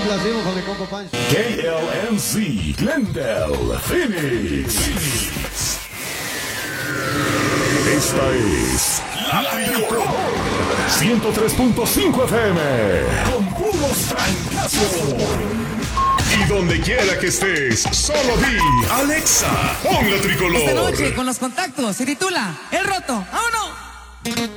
complacimos con mi compa Pancho. KLNC, Glendale, Phoenix. Esta es La Tricolor 103.5 FM con puros trancazos. Y donde quiera que estés, solo di Alexa, pon La Tricolor. Esta noche con los contactos se titula El Roto. ¡Vámonos!